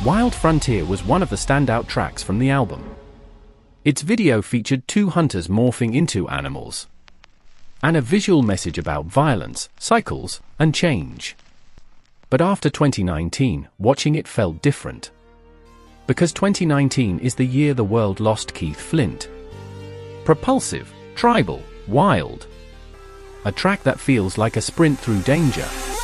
Wild Frontier was one of the standout tracks from the album. Its video featured two hunters morphing into animals, and a visual message about violence, cycles, and change. But after 2019, watching it felt different. Because 2019 is the year the world lost Keith Flint. Propulsive, tribal, wild. A track that feels like a sprint through danger.